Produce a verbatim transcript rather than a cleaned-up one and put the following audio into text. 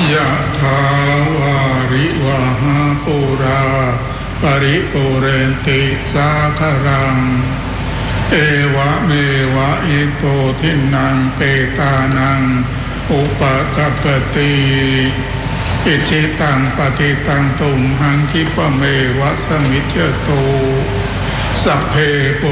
ยะถาวาริวหาปุราปริปุเรนติสาครังเอวะเมวะอิโตทินังเปตานังอุปกัปปติอิจิตังปฏิตังตุมหังคิปะเมวะสมิจจโตสัพเพปุ